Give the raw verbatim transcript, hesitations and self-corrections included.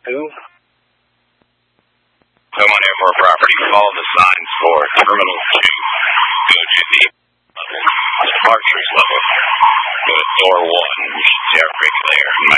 two. Someone Airport property, follow the signs for Terminal two. Go to the departures level. Go to door one, meet air regulator.